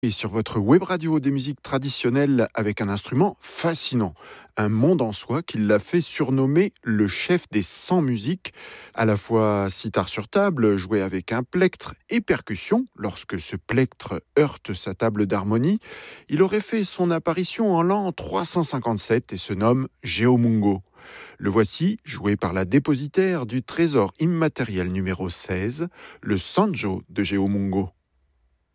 Et sur votre web radio des musiques traditionnelles avec un instrument fascinant, un monde en soi qui l'a fait surnommer le chef des 100 musiques, à la fois sitar sur table, joué avec un plectre et percussion. Lorsque ce plectre heurte sa table d'harmonie, il aurait fait son apparition en l'an 357 et se nomme Geomungo. Le voici, joué par la dépositaire du trésor immatériel numéro 16, le Sanjo de Geomungo.